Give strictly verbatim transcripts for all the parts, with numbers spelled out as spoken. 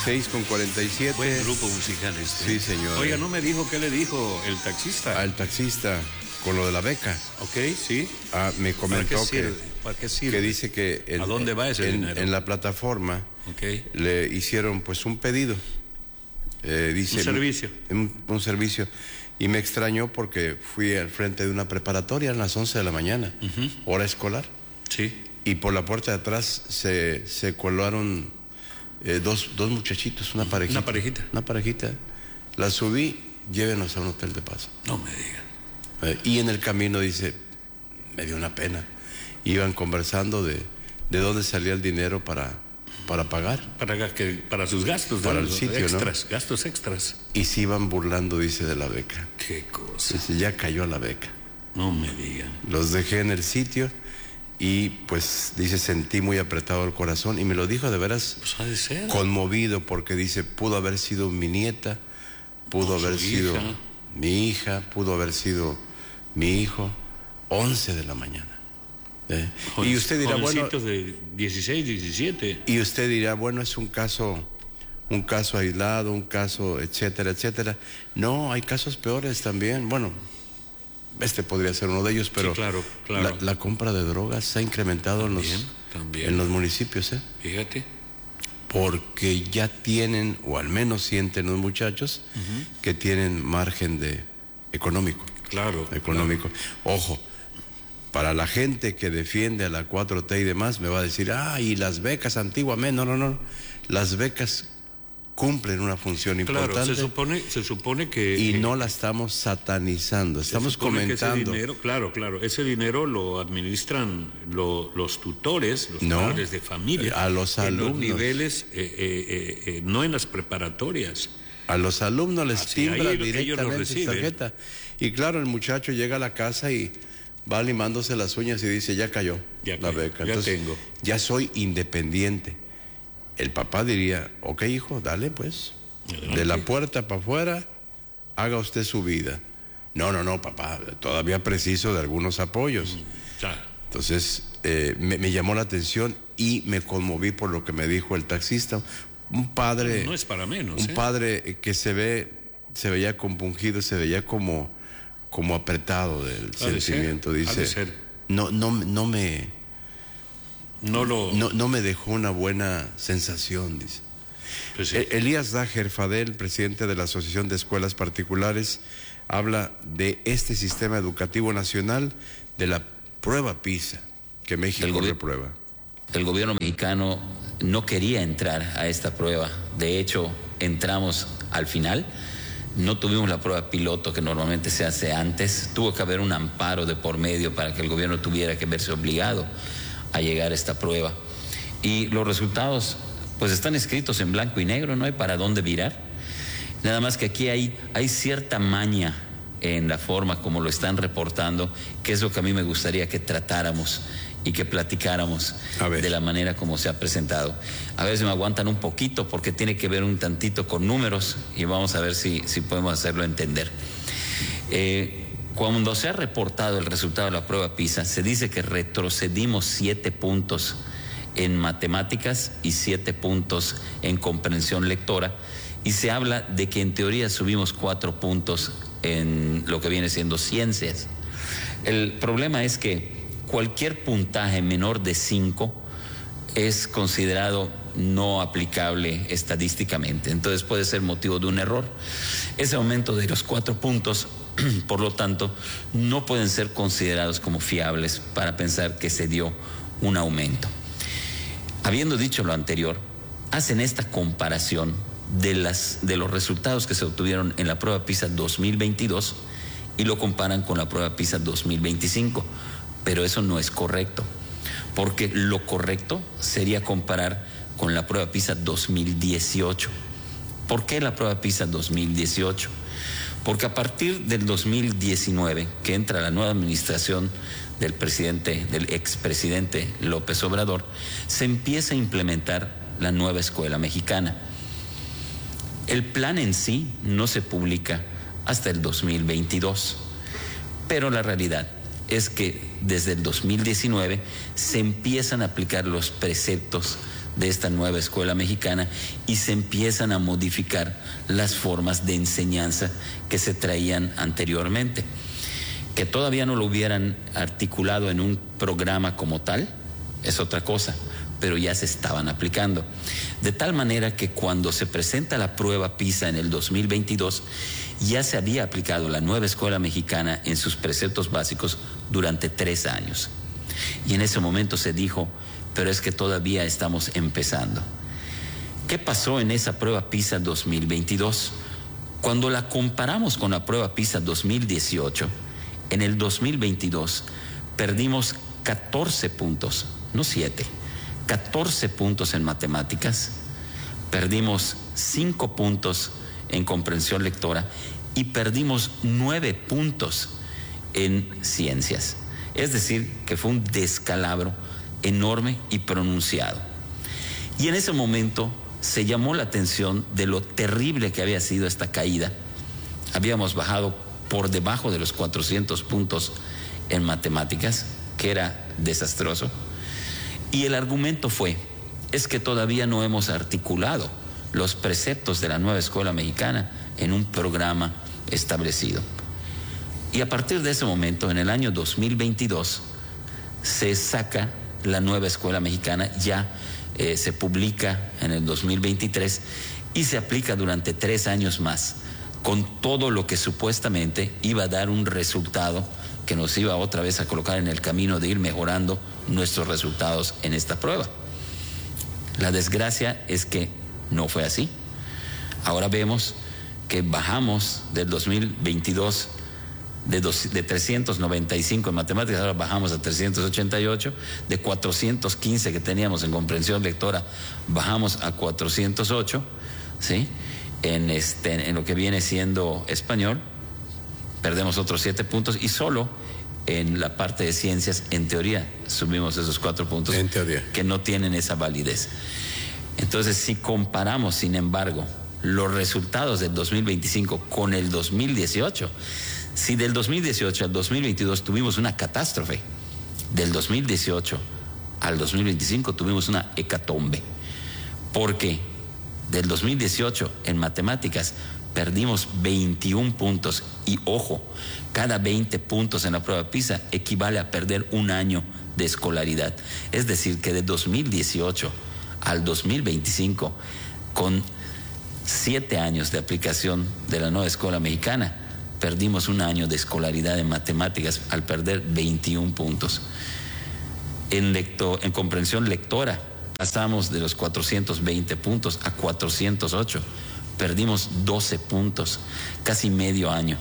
seis con cuarenta y siete. Buen grupo musical este. Sí, señor. Oiga, no me dijo qué le dijo el taxista. Al taxista, con lo de la beca. Ok, sí. Ah, me comentó ¿Para qué sirve? que, ¿Para qué sirve? que dice que en, ¿A dónde va ese en, dinero? en la plataforma okay. le hicieron pues un pedido. Eh, dice, un servicio. Un, un servicio. Y me extrañó porque fui al frente de una preparatoria a las once de la mañana, uh-huh. hora escolar. Sí. Y por la puerta de atrás se, se colaron eh, dos, dos muchachitos, una parejita. Una parejita. Una parejita. La subí, llévenos a un hotel de paso. No me digan. Eh, y en el camino dice, me dio una pena. Iban conversando de, de dónde salía el dinero para, para pagar. Para, que, para sus gastos. Para ¿no? el sitio, extras, ¿no? Gastos extras. Y se iban burlando, dice, de la beca. Qué cosa. Dice, ya cayó la beca. No me digan. Los dejé en el sitio y pues dice, sentí muy apretado el corazón y me lo dijo de veras pues ha de ser. Conmovido porque dice, pudo haber sido mi nieta, pudo haber sido hija. mi hija, pudo haber sido mi hijo, once de la mañana. ¿Eh? Joven, y usted dirá, bueno, de dieciséis, diecisiete. Y usted dirá, bueno, es un caso, un caso aislado, un caso, etcétera, etcétera. No, hay casos peores también. Bueno, este podría ser uno de ellos, pero sí, claro, claro. La, la compra de drogas se ha incrementado también, en los, también. en los municipios, ¿eh? Fíjate. Porque ya tienen, o al menos sienten los muchachos, uh-huh. que tienen margen de económico. Claro. Económico. Claro. Ojo, para la gente que defiende a la cuatro T y demás, me va a decir, ah, y las becas antiguamente. No, no, no. Las becas cumplen una función claro, importante. Se supone, se supone que. Y que, no la estamos satanizando, estamos comentando. Que ese dinero, claro, claro, ese dinero lo administran lo, los tutores, los no, padres de familia. A los alumnos. En los niveles, eh, eh, eh, no en las preparatorias. A los alumnos les Así, timbra ahí, directamente su tarjeta. Y claro, el muchacho llega a la casa y va limándose las uñas y dice, ya cayó ya la cayó, beca. Ya Entonces, tengo. Ya soy independiente. El papá diría, ok, hijo, dale pues. Adelante. De la puerta para afuera, haga usted su vida. No, no, no, papá, todavía preciso de algunos apoyos. Mm, claro. Entonces, eh, me, me llamó la atención y me conmoví por lo que me dijo el taxista. Un padre... No, no es para menos. Un ¿eh? padre que se ve, se veía compungido, se veía como, como apretado del ha sentimiento. De Dice, de ser. no, no, no me... No, lo... no, no me dejó una buena sensación, dice. Pues sí. Elías Dajer Fadel, presidente de la Asociación de Escuelas Particulares, habla de este sistema educativo nacional, de la prueba PISA, que México el reprueba. El gobierno mexicano no quería entrar a esta prueba. De hecho, entramos al final. No tuvimos la prueba piloto que normalmente se hace antes. Tuvo que haber un amparo de por medio para que el gobierno tuviera que verse obligado a llegar a esta prueba. Y los resultados pues están escritos en blanco y negro, no hay para dónde virar. Nada más que aquí hay, hay cierta maña en la forma como lo están reportando, que es lo que a mí me gustaría que tratáramos y que platicáramos de la manera como se ha presentado. A ver si me aguantan un poquito porque tiene que ver un tantito con números y vamos a ver si, si podemos hacerlo entender. Eh, cuando se ha reportado el resultado de la prueba PISA, se dice que retrocedimos siete puntos en matemáticas y siete puntos en comprensión lectora, y se habla de que en teoría subimos cuatro puntos en lo que viene siendo ciencias. El problema es que cualquier puntaje menor de cinco es considerado no aplicable estadísticamente, entonces puede ser motivo de un error. Ese aumento de los cuatro puntos, por lo tanto, no pueden ser considerados como fiables para pensar que se dio un aumento. Habiendo dicho lo anterior, hacen esta comparación de, las, de los resultados que se obtuvieron en la prueba PISA dos mil veintidós y lo comparan con la prueba PISA dos mil veinticinco, pero eso no es correcto, porque lo correcto sería comparar con la prueba PISA dos mil dieciocho. ¿Por qué la prueba PISA dos mil dieciocho? Porque a partir del dos mil diecinueve, que entra la nueva administración del presidente, del expresidente López Obrador, se empieza a implementar la nueva escuela mexicana. El plan en sí no se publica hasta el dos mil veintidós, pero la realidad es que desde el dos mil diecinueve se empiezan a aplicar los preceptos de esta nueva escuela mexicana y se empiezan a modificar las formas de enseñanza que se traían anteriormente. Que todavía no lo hubieran articulado en un programa como tal es otra cosa, pero ya se estaban aplicando. De tal manera que cuando se presenta la prueba PISA en el dos mil veintidós, ya se había aplicado la nueva escuela mexicana en sus preceptos básicos durante tres años. Y en ese momento se dijo, pero es que todavía estamos empezando. ¿Qué pasó en esa prueba PISA dos mil veintidós? Cuando la comparamos con la prueba PISA dos mil dieciocho, en el dos mil veintidós perdimos catorce puntos, no siete, catorce puntos en matemáticas, perdimos cinco puntos en comprensión lectora y perdimos nueve puntos en ciencias. Es decir, que fue un descalabro enorme y pronunciado. Y en ese momento se llamó la atención de lo terrible que había sido esta caída. Habíamos bajado por debajo de los cuatrocientos puntos en matemáticas, que era desastroso. Y el argumento fue, es que todavía no hemos articulado los preceptos de la nueva escuela mexicana en un programa establecido. Y a partir de ese momento, en el año dos mil veintidós, se saca la nueva escuela mexicana, ya eh, se publica en el dos mil veintitrés y se aplica durante tres años más, con todo lo que supuestamente iba a dar un resultado que nos iba otra vez a colocar en el camino de ir mejorando nuestros resultados en esta prueba. La desgracia es que no fue así. Ahora vemos que bajamos del dos mil veintidós de, dos, de trescientos noventa y cinco en matemáticas, ahora bajamos a trescientos ochenta y ocho, de cuatrocientos quince que teníamos en comprensión lectora, bajamos a cuatrocientos ocho, ¿sí? En, este, en lo que viene siendo español, perdemos otros siete puntos y solo en la parte de ciencias, en teoría, subimos esos cuatro puntos en teoría, que no tienen esa validez. Entonces, si comparamos, sin embargo, los resultados del dos mil veinticinco con el dos mil dieciocho, si del dos mil dieciocho al dos mil veintidós tuvimos una catástrofe, del dos mil dieciocho al dos mil veinticinco tuvimos una hecatombe, porque del dos mil dieciocho en matemáticas perdimos veintiún puntos y ojo, cada veinte puntos en la prueba PISA equivale a perder un año de escolaridad. Es decir, que de dos mil dieciocho al dos mil veinticinco, con siete años de aplicación de la nueva escuela mexicana, perdimos un año de escolaridad en matemáticas al perder veintiún puntos. En, lecto, en comprensión lectora pasamos de los cuatrocientos veinte puntos a cuatrocientos ocho, perdimos doce puntos, casi medio año.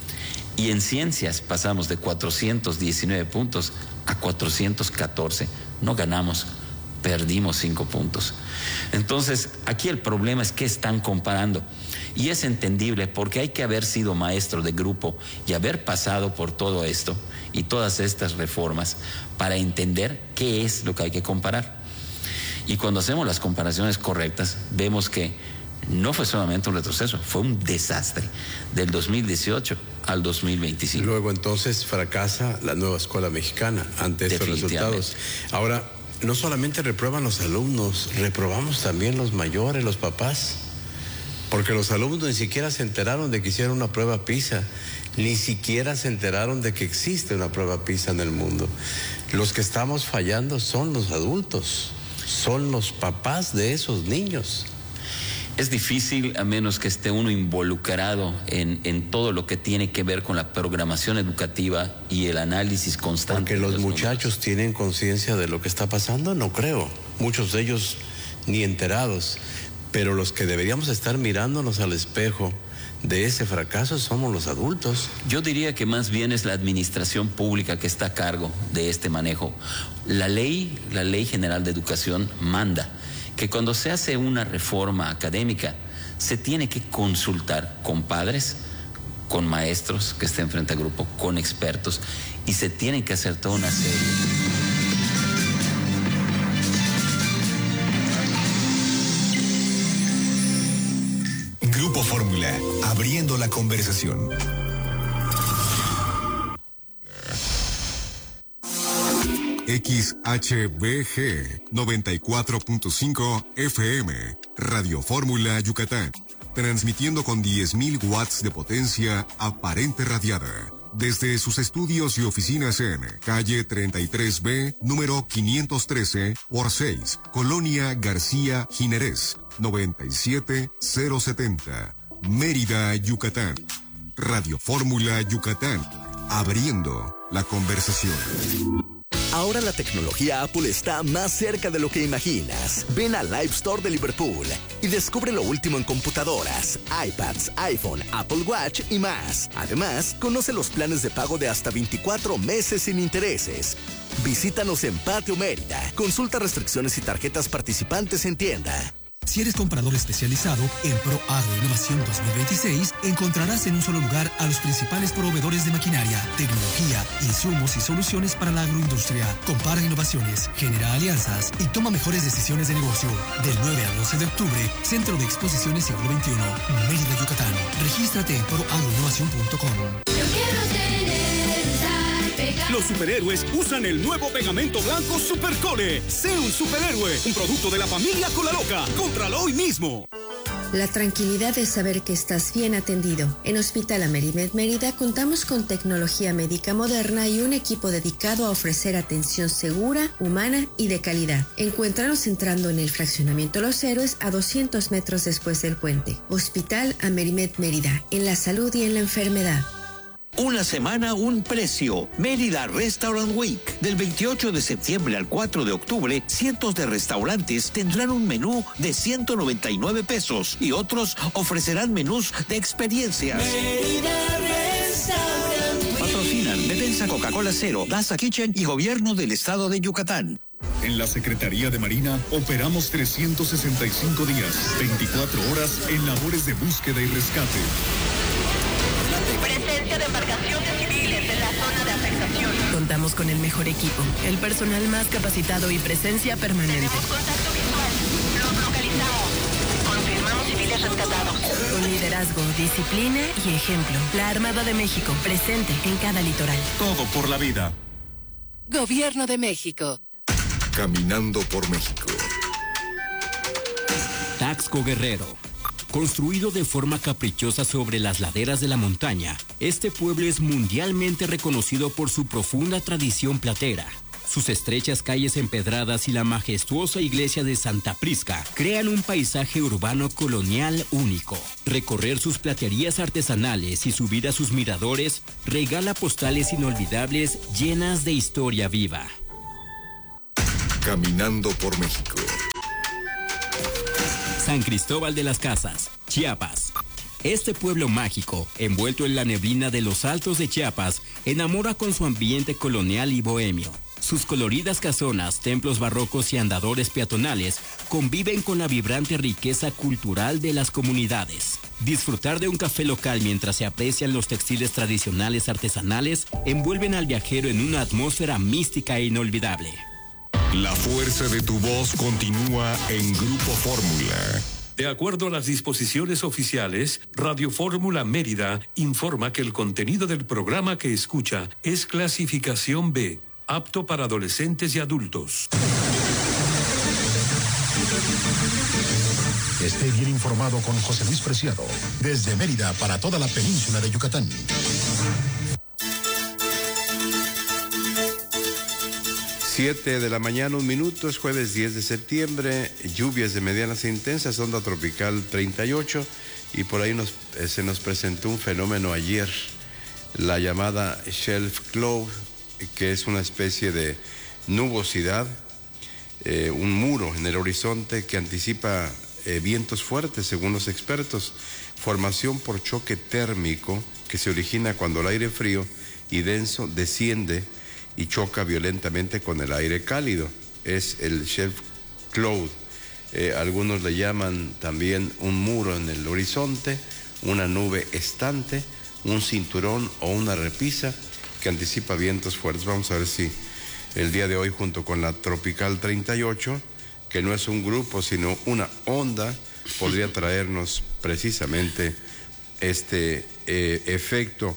Y en ciencias pasamos de cuatrocientos diecinueve puntos a cuatrocientos catorce, no ganamos, perdimos cinco puntos. Entonces, aquí el problema es que están comparando. Y es entendible porque hay que haber sido maestro de grupo y haber pasado por todo esto y todas estas reformas para entender qué es lo que hay que comparar. Y cuando hacemos las comparaciones correctas, vemos que no fue solamente un retroceso, fue un desastre del dos mil dieciocho al dos mil veinticinco. Luego entonces fracasa la nueva escuela mexicana ante estos resultados. Ahora, no solamente reprueban los alumnos, reprobamos también los mayores, los papás, porque los alumnos ni siquiera se enteraron de que hicieron una prueba PISA, ni siquiera se enteraron de que existe una prueba PISA en el mundo. Los que estamos fallando son los adultos, son los papás de esos niños. Es difícil a menos que esté uno involucrado en, en todo lo que tiene que ver con la programación educativa y el análisis constante. Porque los, los muchachos números. ¿Tienen conciencia de lo que está pasando? No creo. Muchos de ellos ni enterados. Pero los que deberíamos estar mirándonos al espejo de ese fracaso somos los adultos. Yo diría que más bien es la administración pública que está a cargo de este manejo. La ley, la Ley General de Educación manda que cuando se hace una reforma académica se tiene que consultar con padres, con maestros que estén frente al grupo, con expertos, y se tienen que hacer toda una serie. Grupo Fórmula, abriendo la conversación. X H B G noventa y cuatro punto cinco F M, Radio Fórmula Yucatán, transmitiendo con diez mil watts de potencia aparente radiada. Desde sus estudios y oficinas en calle treinta y tres B, número quinientos trece por seis, Colonia García Jiménez, noventa y siete mil setenta, Mérida, Yucatán. Radio Fórmula Yucatán, abriendo la conversación. Ahora la tecnología Apple está más cerca de lo que imaginas. Ven al Live Store de Liverpool y descubre lo último en computadoras, iPads, iPhone, Apple Watch y más. Además, conoce los planes de pago de hasta veinticuatro meses sin intereses. Visítanos en Patio Mérida. Consulta restricciones y tarjetas participantes en tienda. Si eres comprador especializado en Pro Agro Innovación dos mil veintiséis, encontrarás en un solo lugar a los principales proveedores de maquinaria, tecnología, insumos y soluciones para la agroindustria. Compara innovaciones, genera alianzas y toma mejores decisiones de negocio. Del nueve al once de octubre, Centro de Exposiciones Siglo veintiuno, Mérida, Yucatán. Regístrate en pro agro innovación punto com. Los superhéroes usan el nuevo pegamento blanco Supercole. Sé un superhéroe, un producto de la familia Cola Loca. Cómpralo hoy mismo. La tranquilidad de saber que estás bien atendido. En Hospital Amerimed Mérida contamos con tecnología médica moderna y un equipo dedicado a ofrecer atención segura, humana y de calidad. Encuéntranos entrando en el fraccionamiento Los Héroes a doscientos metros después del puente. Hospital Amerimed Mérida, en la salud y en la enfermedad. Una semana, un precio. Mérida Restaurant Week. Del veintiocho de septiembre al cuatro de octubre, cientos de restaurantes tendrán un menú de ciento noventa y nueve pesos y otros ofrecerán menús de experiencias. Mérida Restaurant Week. Patrocinan Defensa Coca-Cola Cero, Daza Kitchen y Gobierno del Estado de Yucatán. En la Secretaría de Marina operamos trescientos sesenta y cinco días, veinticuatro horas en labores de búsqueda y rescate. Presencia de embarcaciones civiles en la zona de afectación. Contamos con el mejor equipo, el personal más capacitado y presencia permanente. Tenemos contacto visual. Los localizamos. Confirmamos civiles rescatados. Con liderazgo, disciplina y ejemplo. La Armada de México, presente en cada litoral. Todo por la vida. Gobierno de México. Caminando por México. Taxco Guerrero. Construido de forma caprichosa sobre las laderas de la montaña, este pueblo es mundialmente reconocido por su profunda tradición platera. Sus estrechas calles empedradas y la majestuosa iglesia de Santa Prisca crean un paisaje urbano colonial único. Recorrer sus platerías artesanales y subir a sus miradores regala postales inolvidables llenas de historia viva. Caminando por México. San Cristóbal de las Casas, Chiapas. Este pueblo mágico, envuelto en la neblina de los altos de Chiapas, enamora con su ambiente colonial y bohemio. Sus coloridas casonas, templos barrocos y andadores peatonales conviven con la vibrante riqueza cultural de las comunidades. Disfrutar de un café local mientras se aprecian los textiles tradicionales artesanales envuelven al viajero en una atmósfera mística e inolvidable. La fuerza de tu voz continúa en Grupo Fórmula. De acuerdo a las disposiciones oficiales, Radio Fórmula Mérida informa que el contenido del programa que escucha es clasificación B, apto para adolescentes y adultos. Esté bien informado con José Luis Preciado, desde Mérida para toda la península de Yucatán. siete de la mañana, un minuto, es jueves diez de septiembre, lluvias de medianas e intensas, onda tropical treinta y ocho, y por ahí nos, eh, se nos presentó un fenómeno ayer, la llamada shelf cloud, que es una especie de nubosidad, eh, un muro en el horizonte que anticipa eh, vientos fuertes, según los expertos, formación por choque térmico que se origina cuando el aire frío y denso desciende y choca violentamente con el aire cálido. Es el shelf cloud. Eh, algunos le llaman también un muro en el horizonte, una nube estante, un cinturón o una repisa que anticipa vientos fuertes. Vamos a ver si el día de hoy, junto con la tropical treinta y ocho, que no es un grupo sino una onda, podría traernos precisamente este eh, efecto.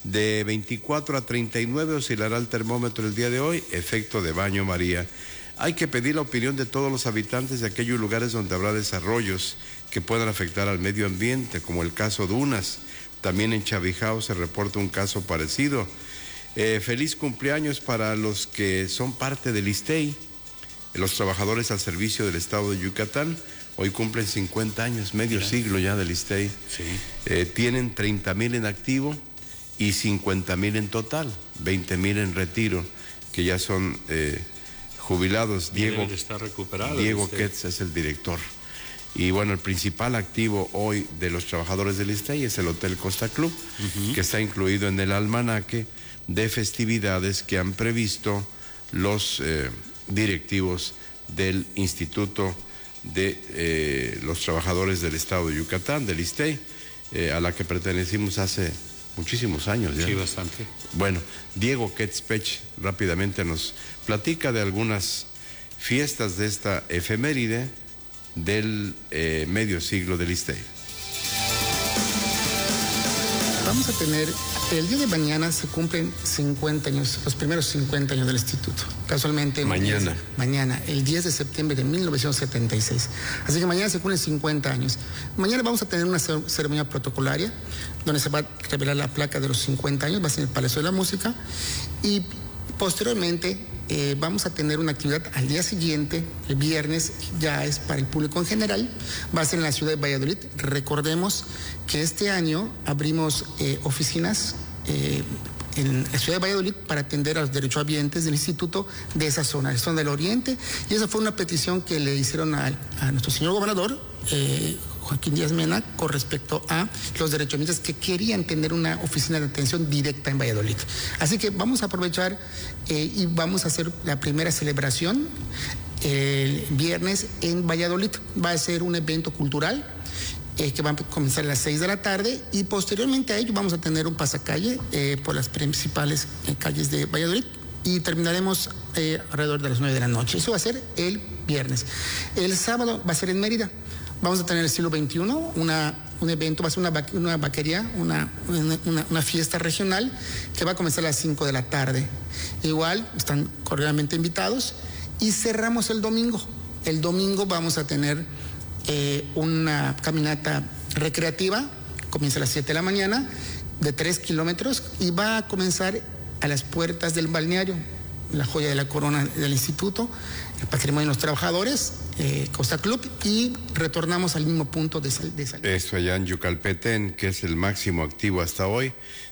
De veinticuatro a treinta y nueve oscilará el termómetro el día de hoy, efecto de baño María. Hay que pedir la opinión de todos los habitantes de aquellos lugares donde habrá desarrollos que puedan afectar al medio ambiente, como el caso Dunas. También en Chavijao se reporta un caso parecido. Eh, feliz cumpleaños para los que son parte del ISTEI, los trabajadores al servicio del Estado de Yucatán. Hoy cumplen cincuenta años, medio Mira. siglo ya del ISTEI. Sí. Eh, tienen treinta mil en activo y cincuenta mil en total, veinte mil en retiro, que ya son eh, jubilados. Diego, está recuperado, Diego Ketz es el director. Y bueno, el principal activo hoy de los trabajadores del ISTEI es el Hotel Costa Club, uh-huh. que está incluido en el almanaque de festividades que han previsto los eh, directivos del Instituto de eh, los Trabajadores del Estado de Yucatán, del ISTEI, eh, a la que pertenecimos hace muchísimos años ya. Sí, bastante. Bueno, Diego Ketzpech rápidamente nos platica de algunas fiestas de esta efeméride del eh, medio siglo del ISTEI. Vamos a tener, el día de mañana se cumplen cincuenta años, los primeros cincuenta años del instituto. Casualmente. Mañana. diez, mañana, el diez de septiembre de mil novecientos setenta y seis. Así que mañana se cumplen cincuenta años. Mañana vamos a tener una ceremonia protocolaria donde se va a revelar la placa de los cincuenta años, va a ser en el Palacio de la Música. Y posteriormente eh, vamos a tener una actividad al día siguiente, el viernes, ya es para el público en general, va a ser en la ciudad de Valladolid. Recordemos que este año abrimos eh, oficinas eh, en la ciudad de Valladolid para atender a los derechohabientes del instituto de esa zona, la zona del oriente, y esa fue una petición que le hicieron a, a nuestro señor gobernador, eh, Joaquín Díaz Mena, con respecto a los derechohabientes que querían tener una oficina de atención directa en Valladolid. Así que vamos a aprovechar eh, y vamos a hacer la primera celebración el viernes en Valladolid. Va a ser un evento cultural Eh, que va a comenzar a las seis de la tarde, y posteriormente a ello vamos a tener un pasacalle eh, por las principales eh, calles de Valladolid, y terminaremos eh, alrededor de las nueve de la noche. Eso va a ser el viernes. El sábado va a ser en Mérida. Vamos a tener el siglo veintiuno, una, un evento, va a ser una, va, una vaquería, una, una, una fiesta regional que va a comenzar a las cinco de la tarde. Igual, están cordialmente invitados. Y cerramos el domingo. El domingo vamos a tener Eh, una caminata recreativa, comienza a las siete de la mañana, de tres kilómetros, y va a comenzar a las puertas del balneario, la joya de la corona del instituto, el patrimonio de los trabajadores, eh, Costa Club, y retornamos al mismo punto de, sal, de salida. Esto allá en Yucalpetén, que es el máximo activo hasta hoy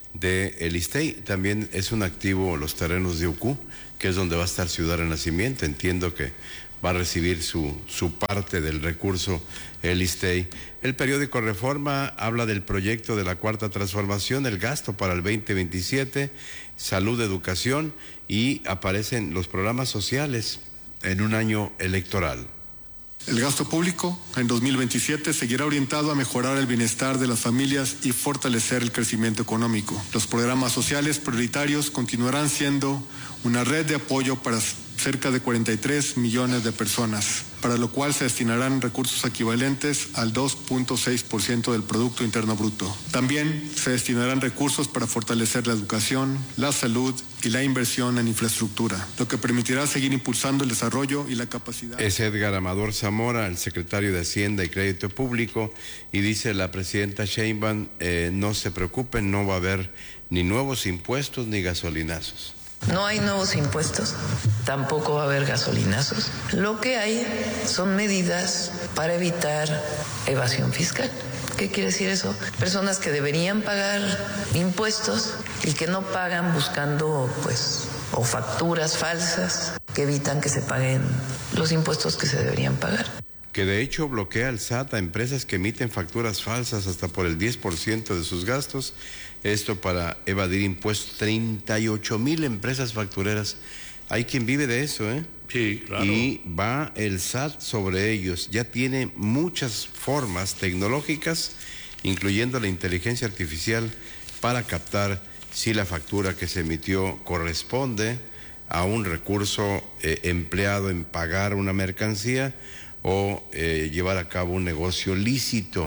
de el ISTEI. También es un activo los terrenos de Ucú, que es donde va a estar Ciudad Renacimiento. Entiendo que va a recibir su, su parte del recurso el ISTEI. El periódico Reforma habla del proyecto de la Cuarta Transformación, el gasto para el veinte veintisiete, salud, educación, y aparecen los programas sociales en un año electoral. El gasto público en dos mil veintisiete seguirá orientado a mejorar el bienestar de las familias y fortalecer el crecimiento económico. Los programas sociales prioritarios continuarán siendo una red de apoyo para cerca de cuarenta y tres millones de personas, para lo cual se destinarán recursos equivalentes al dos punto seis por ciento del Producto Interno Bruto. También se destinarán recursos para fortalecer la educación, la salud y la inversión en infraestructura, lo que permitirá seguir impulsando el desarrollo y la capacidad. Es Edgar Amador Zamora, el secretario de Hacienda y Crédito Público, y dice la presidenta Sheinbaum, eh, no se preocupen, no va a haber ni nuevos impuestos ni gasolinazos. No hay nuevos impuestos, tampoco va a haber gasolinazos. Lo que hay son medidas para evitar evasión fiscal. ¿Qué quiere decir eso? Personas que deberían pagar impuestos y que no pagan buscando, pues, o facturas falsas que evitan que se paguen los impuestos que se deberían pagar. Que de hecho bloquea el S A T a empresas que emiten facturas falsas hasta por el diez por ciento de sus gastos. Esto para evadir impuestos. treinta y ocho mil empresas factureras. Hay quien vive de eso, ¿eh? Sí, claro. Y va el S A T sobre ellos. Ya tiene muchas formas tecnológicas, incluyendo la inteligencia artificial, para captar si la factura que se emitió corresponde a un recurso eh, empleado en pagar una mercancía o eh, llevar a cabo un negocio lícito.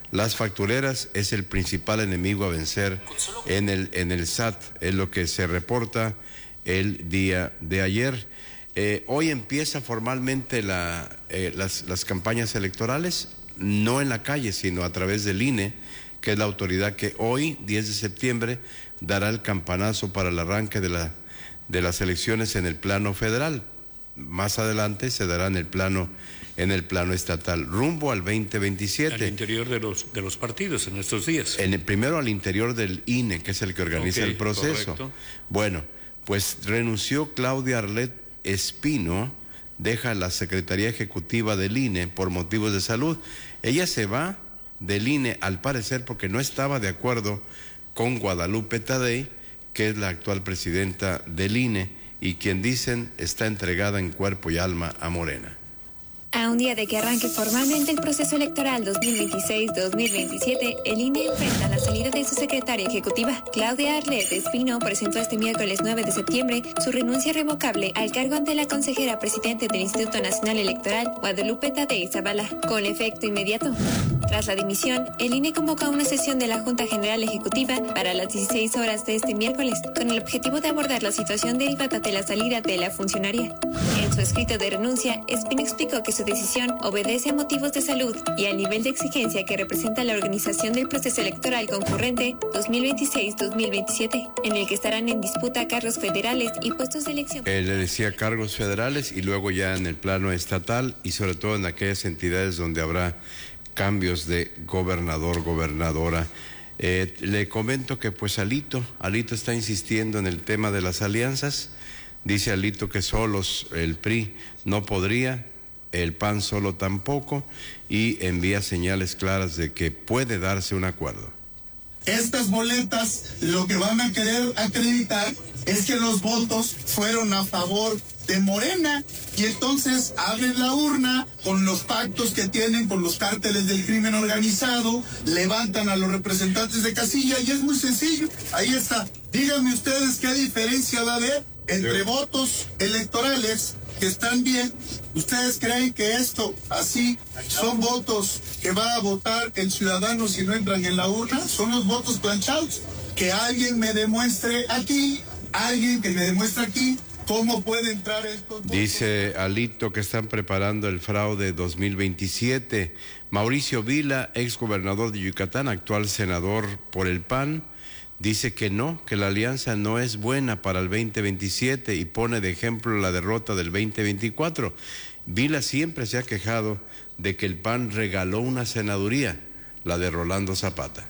las factureras es el principal enemigo a vencer en el, en el S A T, es lo que se reporta el día de ayer. Eh, hoy empieza formalmente la, eh, las, las campañas electorales, no en la calle, sino a través del I N E, que es la autoridad que hoy, diez de septiembre, dará el campanazo para el arranque de, la, de las elecciones en el plano federal. Más adelante se dará en el plano en el plano estatal, rumbo al veinte veintisiete. Al interior de los, de los partidos en estos días. En el, primero al interior del I N E, que es el que organiza okay, el proceso. Correcto. Bueno, pues renunció Claudia Arlet Espino, deja la Secretaría Ejecutiva del I N E por motivos de salud. Ella se va del I N E, al parecer, porque no estaba de acuerdo con Guadalupe Tadei, que es la actual presidenta del I N E, y quien dicen está entregada en cuerpo y alma a Morena. A un día de que arranque formalmente el proceso electoral dos mil veintiséis dos mil veintisiete, el I N E enfrenta la salida de su secretaria ejecutiva. Claudia Arlet Espino presentó este miércoles nueve de septiembre su renuncia irrevocable al cargo ante la consejera presidente del Instituto Nacional Electoral, Guadalupe Tadei Zavala, con efecto inmediato. Tras la dimisión, el I N E convoca una sesión de la Junta General Ejecutiva para las dieciséis horas de este miércoles, con el objetivo de abordar la situación derivada de la salida de la funcionaria. En su escrito de renuncia, Espino explicó que su decisión obedece a motivos de salud y al nivel de exigencia que representa la organización del proceso electoral concurrente dos mil veintiséis dos mil veintisiete, en el que estarán en disputa cargos federales y puestos de elección. Él le decía cargos federales y luego ya en el plano estatal y sobre todo en aquellas entidades donde habrá cambios de gobernador, gobernadora. Eh, le comento que pues Alito, Alito está insistiendo en el tema de las alianzas. Dice Alito que solos el P R I no podría, el P A N solo tampoco, y envía señales claras de que puede darse un acuerdo. Estas boletas lo que van a querer acreditar es que los votos fueron a favor de Morena, y entonces abren la urna con los pactos que tienen con los cárteles del crimen organizado, levantan a los representantes de casilla y es muy sencillo, ahí está. Díganme ustedes qué diferencia va a haber entre votos electorales que están bien. ¿Ustedes creen que esto así son votos que va a votar el ciudadano si no entran en la urna? Son los votos planchados. Que alguien me demuestre aquí, alguien que me demuestre aquí cómo puede entrar estos votos. Dice Alito que están preparando el fraude dos mil veintisiete. Mauricio Vila, ex gobernador de Yucatán, actual senador por el P A N, dice que no, que la alianza no es buena para el veinte veintisiete y pone de ejemplo la derrota del veinte veinticuatro. Vila siempre se ha quejado de que el P A N regaló una senaduría, la de Rolando Zapata.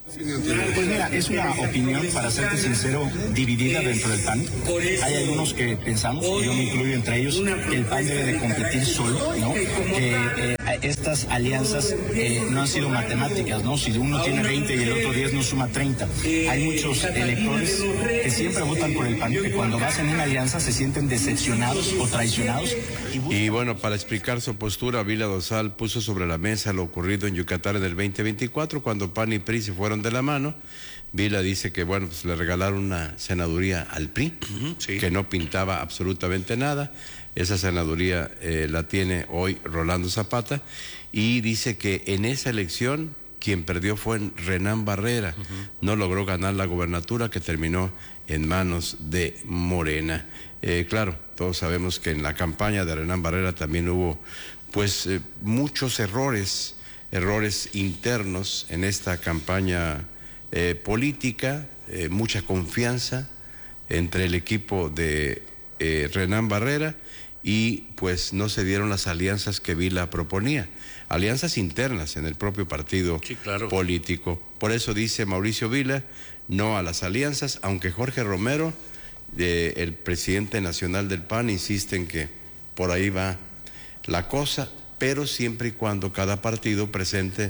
Pues mira, es una opinión, para serte sincero, dividida dentro del P A N. Hay algunos que pensamos, y yo me incluyo entre ellos, que el P A N debe de competir solo, ¿no? Que eh, estas alianzas eh, no han sido matemáticas, ¿no? Si uno tiene veinte y el otro diez no suma treinta. Hay muchos electores que siempre votan por el P A N, que cuando vas en una alianza se sienten decepcionados o traicionados. Y, y bueno, para explicar su postura, Vila Dosal puso sobre la mesa lo ocurrido en Yucatán en el veinte veinticuatro, cuando P A N y P R I se fueron de la mano. Vila dice que bueno, pues le regalaron una senaduría al P R I, uh-huh, sí. que no pintaba absolutamente nada. Esa senaduría eh, la tiene hoy Rolando Zapata, y dice que en esa elección quien perdió fue Renán Barrera, uh-huh. no logró ganar la gobernatura, que terminó en manos de Morena. Eh, claro, todos sabemos que en la campaña de Renán Barrera también hubo pues eh, muchos errores, errores internos en esta campaña eh, política, eh, mucha confianza entre el equipo de eh, Renán Barrera, y pues no se dieron las alianzas que Vila proponía, alianzas internas en el propio partido sí, claro. político. Por eso dice Mauricio Vila no a las alianzas, aunque Jorge Romero, eh, el presidente nacional del P A N, insiste en que por ahí va la cosa, pero siempre y cuando cada partido presente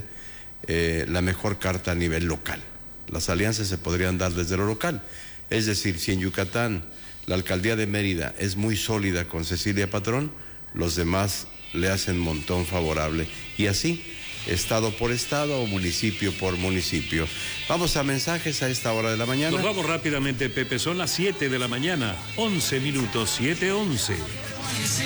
eh, la mejor carta a nivel local. Las alianzas se podrían dar desde lo local, es decir, si en Yucatán la alcaldía de Mérida es muy sólida con Cecilia Patrón, los demás le hacen montón favorable, y así, estado por estado o municipio por municipio. Vamos a mensajes a esta hora de la mañana. Nos vamos rápidamente, Pepe, son las siete de la mañana, once minutos, siete once.